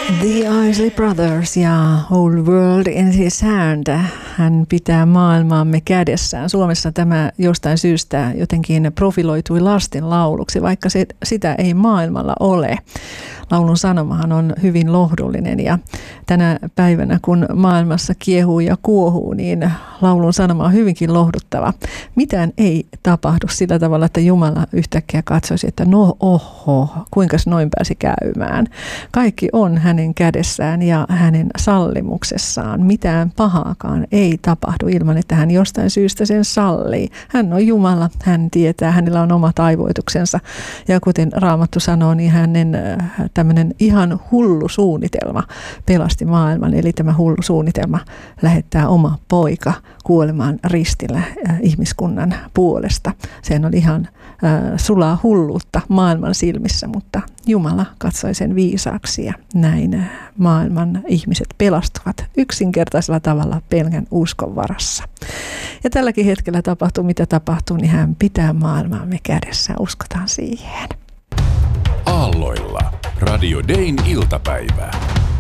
The Isley Brothers ja Whole World in His Hand. Hän pitää maailmaamme kädessään. Suomessa tämä jostain syystä jotenkin profiloitui lasten lauluksi, vaikka sitä ei maailmalla ole. Laulun sanomahan on hyvin lohdullinen ja tänä päivänä, kun maailmassa kiehuu ja kuohuu, niin laulun sanoma on hyvinkin lohduttava. Mitään ei tapahdu sillä tavalla, että Jumala yhtäkkiä katsoisi, että no oho, kuinkas noin pääsi käymään. Kaikki on hänen kädessään ja hänen sallimuksessaan. Mitään pahaakaan ei tapahdu ilman, että hän jostain syystä sen sallii. Hän on Jumala, hän tietää, hänellä on omat aivoituksensa. Ja kuten Raamattu sanoo, niin hänen tämmöinen ihan hullu suunnitelma pelasti maailman. Eli tämä hullu suunnitelma lähettää oma poika kuolemaan ristillä ihmiskunnan puolesta. Sehän oli ihan sulaa hulluutta maailman silmissä, mutta Jumala katsoi sen viisaaksi ja näin maailman ihmiset pelastuvat yksinkertaisella tavalla pelkän uskon varassa. Ja tälläkin hetkellä tapahtuu mitä tapahtuu, niin hän pitää maailmaamme kädessä. Uskotaan siihen. Aalloilla Radio Dayn iltapäivää.